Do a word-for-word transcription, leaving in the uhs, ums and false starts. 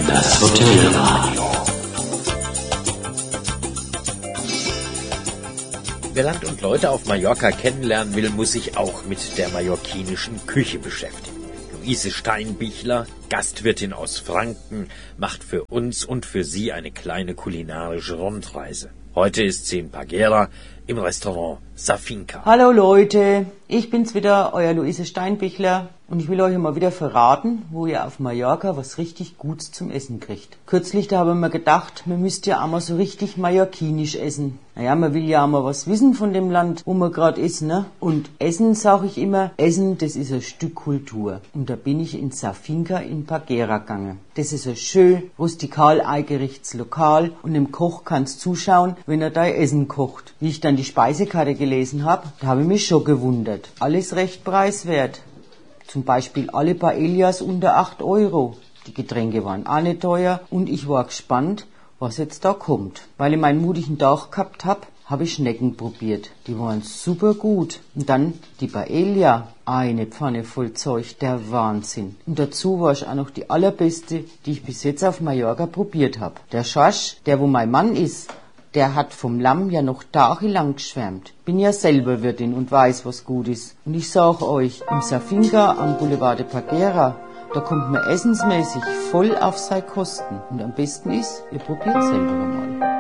Das Hotelradio. Wer Land und Leute auf Mallorca kennenlernen will, muss sich auch mit der mallorquinischen Küche beschäftigen. Luise Steinbichler, Gastwirtin aus Franken, macht für uns und für Sie eine kleine kulinarische Rundreise. Heute ist sie in Parguera im Restaurant Safinka. Hallo Leute, ich bin's wieder, euer Luise Steinbichler, und ich will euch mal wieder verraten, wo ihr auf Mallorca was richtig Gutes zum Essen kriegt. Kürzlich, da haben wir gedacht, man müsste ja auch mal so richtig mallorquinisch essen. Naja, man will ja auch mal was wissen von dem Land, wo man gerade ist, ne? Und Essen, sag ich immer, Essen, das ist ein Stück Kultur. Und da bin ich in Safinka in Parguera gegangen. Das ist ein schön rustikal eingerichtetes Lokal und dem Koch kannst zuschauen, wenn er dein Essen kocht. Wie ich dann die Speisekarte gelesen habe, da habe ich mich schon gewundert. Alles recht preiswert. Zum Beispiel alle Paellas unter acht Euro. Die Getränke waren auch nicht teuer und ich war gespannt, was jetzt da kommt. Weil ich meinen mutigen Tag gehabt habe, habe ich Schnecken probiert. Die waren super gut. Und dann die Paella. Eine Pfanne voll Zeug, der Wahnsinn. Und dazu war ich auch noch die allerbeste, die ich bis jetzt auf Mallorca probiert habe. Der Schorsch, der wo mein Mann ist, der hat vom Lamm ja noch tagelang geschwärmt. Bin ja selber Wirtin und weiß, was gut ist. Und ich sag euch, im Safinka am Boulevard de Parguera, da kommt man essensmäßig voll auf seine Kosten. Und am besten ist, ihr probiert selber mal.